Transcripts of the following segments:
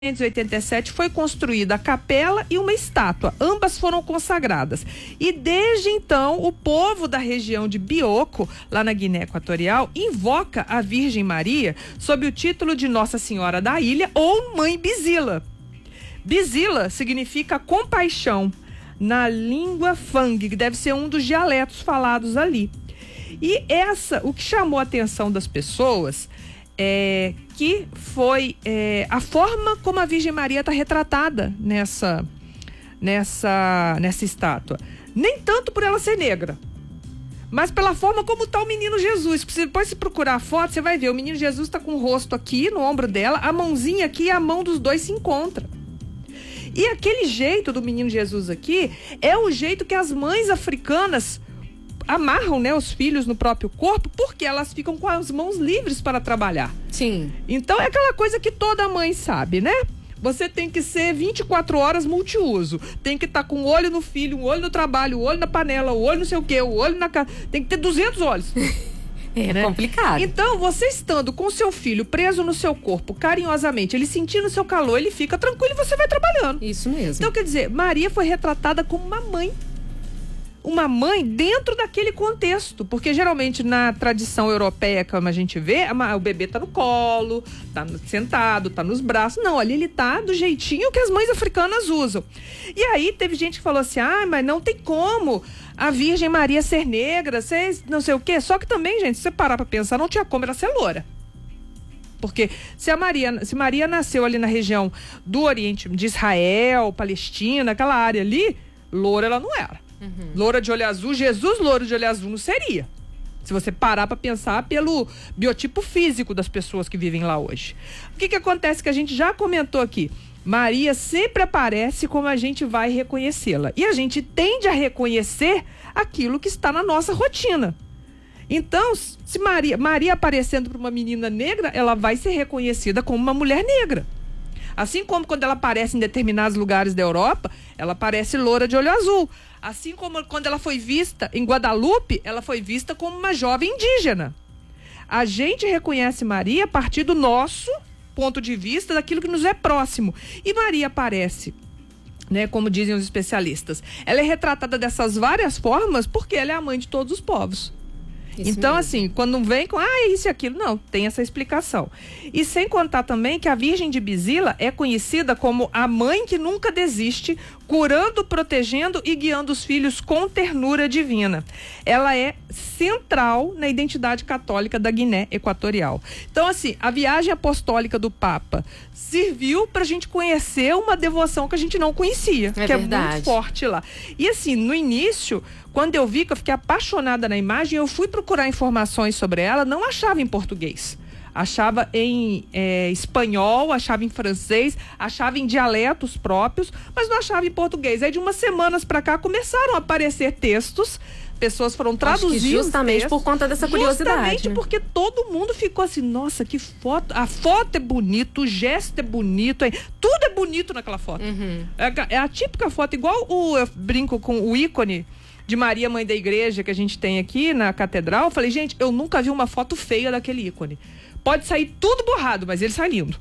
Em 1987 foi construída a capela e uma estátua, ambas foram consagradas. E desde então, o povo da região de Bioko, lá na Guiné Equatorial, invoca a Virgem Maria sob o título de Nossa Senhora da Ilha ou Mãe Bizila. Bizila significa compaixão na língua Fang, que deve ser um dos dialetos falados ali. E o que chamou a atenção das pessoas que foi a forma como a Virgem Maria está retratada nessa estátua. Nem tanto por ela ser negra, mas pela forma como está o menino Jesus. Depois, se procurar a foto, você vai ver, o menino Jesus está com o rosto aqui no ombro dela, a mãozinha aqui e a mão dos dois se encontram. E aquele jeito do menino Jesus aqui é o jeito que as mães africanas amarram, né, os filhos no próprio corpo, porque elas ficam com as mãos livres para trabalhar. Sim. Então é aquela coisa que toda mãe sabe, né? Você tem que ser 24 horas multiuso. Tem que estar com um olho no filho, um olho no trabalho, um olho na panela, um olho não sei o quê, um olho na casa. Tem que ter 200 olhos. Né? Complicado. Então, você estando com o seu filho preso no seu corpo, carinhosamente, ele sentindo o seu calor, ele fica tranquilo e você vai trabalhando. Isso mesmo. Então, quer dizer, Maria foi retratada como uma mãe. Uma mãe dentro daquele contexto, porque geralmente na tradição europeia, como a gente vê, o bebê tá no colo, tá sentado, tá nos braços. Não, ali ele tá do jeitinho que as mães africanas usam. E aí teve gente que falou assim, mas não tem como a Virgem Maria ser negra, não sei o quê. Só que também, gente, se você parar pra pensar, não tinha como ela ser loura. Porque se Maria nasceu ali na região do Oriente, de Israel, Palestina, aquela área ali, loura ela não era. Uhum. Loura de olho azul, Jesus louro de olho azul não seria. Se você parar para pensar pelo biotipo físico das pessoas que vivem lá hoje. O que acontece que a gente já comentou aqui? Maria sempre aparece como a gente vai reconhecê-la. E a gente tende a reconhecer aquilo que está na nossa rotina. Então, se Maria aparecendo para uma menina negra, ela vai ser reconhecida como uma mulher negra. Assim como quando ela aparece em determinados lugares da Europa, ela aparece loura de olho azul. Assim como quando ela foi vista em Guadalupe, ela foi vista como uma jovem indígena. A gente reconhece Maria a partir do nosso ponto de vista, daquilo que nos é próximo. E Maria aparece, né, como dizem os especialistas, ela é retratada dessas várias formas porque ela é a mãe de todos os povos. Isso então, mesmo. Assim, quando não vem com, isso e aquilo, não, tem essa explicação. E sem contar também que a Virgem de Bizila é conhecida como a mãe que nunca desiste, curando, protegendo e guiando os filhos com ternura divina. Ela é central na identidade católica da Guiné Equatorial. Então, assim, a viagem apostólica do Papa serviu para a gente conhecer uma devoção que a gente não conhecia, que verdade. É muito forte lá. E assim, no início, quando eu vi que eu fiquei apaixonada na imagem, eu fui procurar informações sobre ela, não achava em português. Achava em espanhol, achava em francês, achava em dialetos próprios, mas não achava em português. Aí de umas semanas para cá começaram a aparecer textos, pessoas foram traduzindo justamente textos, por conta dessa curiosidade. Justamente, né? Porque todo mundo ficou assim, nossa, que foto, a foto é bonita, o gesto é bonito, tudo é bonito naquela foto. Uhum. É a típica foto, igual eu brinco com o ícone de Maria, Mãe da Igreja, que a gente tem aqui na catedral. Eu falei, gente, eu nunca vi uma foto feia daquele ícone. Pode sair tudo borrado, mas ele sai lindo.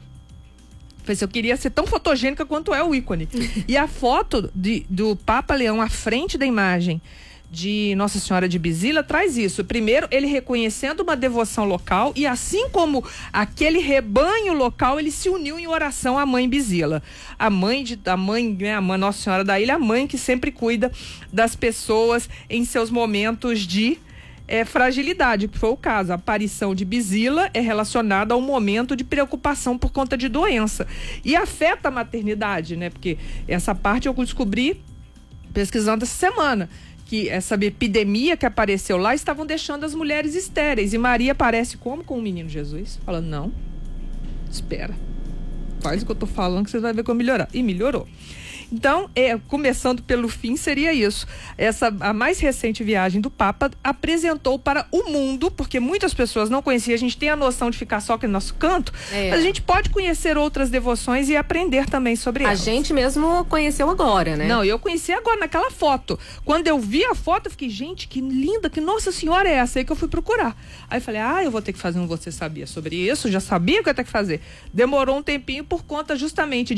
Eu falei, eu queria ser tão fotogênica quanto é o ícone. E a foto do Papa Leão à frente da imagem de Nossa Senhora de Bizila traz isso. Primeiro, ele reconhecendo uma devoção local, e assim como aquele rebanho local, ele se uniu em oração à Mãe Bizila. A mãe, né, a Nossa Senhora da Ilha, a mãe que sempre cuida das pessoas em seus momentos de fragilidade, que foi o caso. A aparição de Bizila é relacionada a um momento de preocupação por conta de doença. E afeta a maternidade, né? Porque essa parte eu descobri pesquisando essa semana, que essa epidemia que apareceu lá estavam deixando as mulheres estéreis. E Maria aparece como com o menino Jesus? Falando, não, espera, faz o que eu tô falando que você vai ver como melhorar. E melhorou. Então, começando pelo fim, seria isso. A mais recente viagem do Papa apresentou para o mundo, porque muitas pessoas não conheciam, a gente tem a noção de ficar só aqui no nosso canto, mas a gente pode conhecer outras devoções e aprender também sobre elas. A gente mesmo conheceu agora, né? Não, eu conheci agora, naquela foto. Quando eu vi a foto, eu fiquei, gente, que linda, que Nossa Senhora é essa? Aí que eu fui procurar. Aí eu falei, eu vou ter que fazer um Você Sabia sobre isso, já sabia o que eu ia ter que fazer. Demorou um tempinho por conta justamente de